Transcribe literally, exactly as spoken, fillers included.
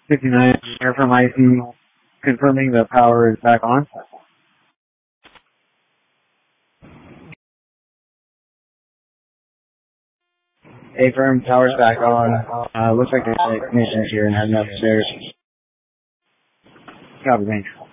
fifty-nine here from I C, confirming the power is back on. A firm, power's back on. Uh, looks like there's technicians here and heading upstairs. Copy, thanks.